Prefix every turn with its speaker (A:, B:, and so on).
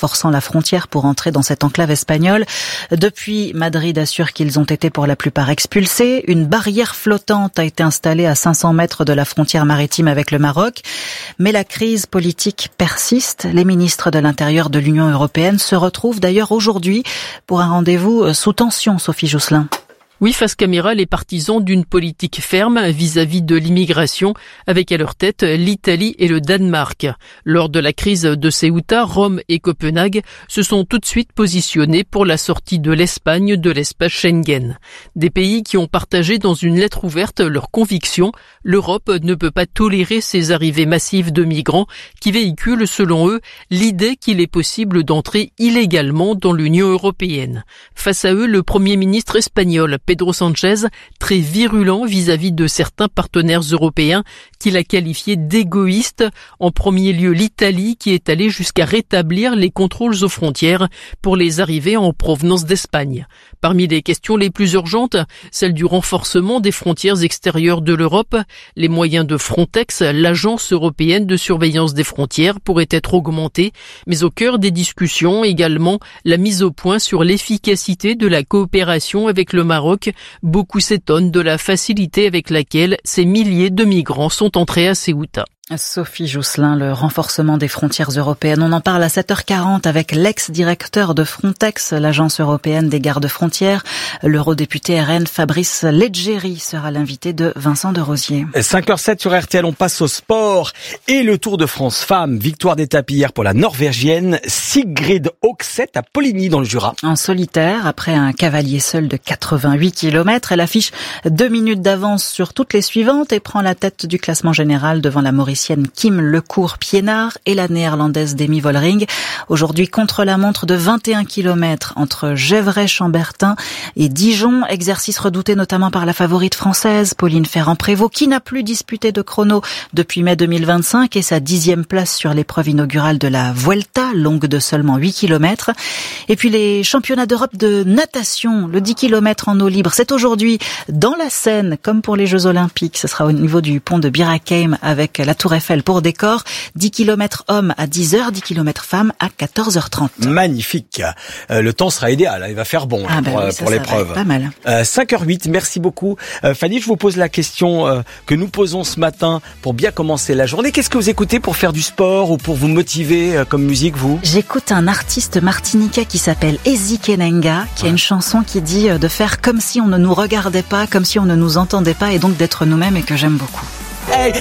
A: forçant la frontière pour entrer dans cette enclave espagnole. Depuis, Madrid assure qu'ils ont été pour la plupart expulsés. Une barrière flottante a été installée à 500 mètres de la frontière maritime avec le Maroc. Mais la crise politique persiste. Les ministres de l'Intérieur de l'Union européenne se retrouvent d'ailleurs aujourd'hui pour un rendez-vous sous tension, Sophie Jousselin.
B: Oui, face caméra, les partisans d'une politique ferme vis-à-vis de l'immigration, avec à leur tête l'Italie et le Danemark. Lors de la crise de Ceuta, Rome et Copenhague se sont tout de suite positionnés pour la sortie de l'Espagne de l'espace Schengen. Des pays qui ont partagé dans une lettre ouverte leurs convictions. L'Europe ne peut pas tolérer ces arrivées massives de migrants qui véhiculent, selon eux, l'idée qu'il est possible d'entrer illégalement dans l'Union européenne. Face à eux, le Premier ministre espagnol, Pedro Sánchez, très virulent vis-à-vis de certains partenaires européens qu'il a qualifiés d'égoïstes. En premier lieu, l'Italie qui est allée jusqu'à rétablir les contrôles aux frontières pour les arrivées en provenance d'Espagne. Parmi les questions les plus urgentes, celle du renforcement des frontières extérieures de l'Europe. Les moyens de Frontex, l'agence européenne de surveillance des frontières, pourraient être augmentés. Mais au cœur des discussions, également, la mise au point sur l'efficacité de la coopération avec le Maroc. Beaucoup s'étonnent de la facilité avec laquelle ces milliers de migrants sont entrés à Ceuta.
A: Sophie Jousselin, le renforcement des frontières européennes. On en parle à 7h40 avec l'ex-directeur de Frontex, l'agence européenne des gardes-frontières. L'eurodéputé RN Fabrice Leggeri sera l'invité de Vincent de Rosier.
C: 5h07 sur RTL, on passe au sport. Et le Tour de France femmes, victoire d'étape hier pour la Norvégienne Sigrid Høgseth à Poligny dans le Jura.
A: En solitaire, après un cavalier seul de 88 km, elle affiche 2 minutes d'avance sur toutes les suivantes et prend la tête du classement général devant la Mauricienne Kim Lecourt-Piénard et la néerlandaise Demi Vollering. Aujourd'hui, contre-la-montre de 21 km entre Gevrey-Chambertin et Dijon. Exercice redouté notamment par la favorite française, Pauline Ferrand-Prévot, qui n'a plus disputé de chrono depuis mai 2025 et sa 10e place sur l'épreuve inaugurale de la Vuelta, longue de seulement 8 km. Et puis les championnats d'Europe de natation, le 10 km en eau libre, c'est aujourd'hui dans la Seine, comme pour les Jeux Olympiques. Ce sera au niveau du pont de Bir Hakeim avec la Tour Eiffel pour décor. 10 km hommes à 10h, 10 km femmes à 14h30.
C: Magnifique. Le temps sera idéal. Il va faire bon pour l'épreuve.
A: Pas mal.
C: 5h08. Merci beaucoup. Fanny, je vous pose la question que nous posons ce matin pour bien commencer la journée. Qu'est-ce que vous écoutez pour faire du sport ou pour vous motiver comme musique, vous?
A: J'écoute un artiste martiniquais qui s'appelle Ezi Kenenga, qui a une chanson qui dit de faire comme si on ne nous regardait pas, comme si on ne nous entendait pas et donc d'être nous-mêmes et que j'aime beaucoup.
C: Hey,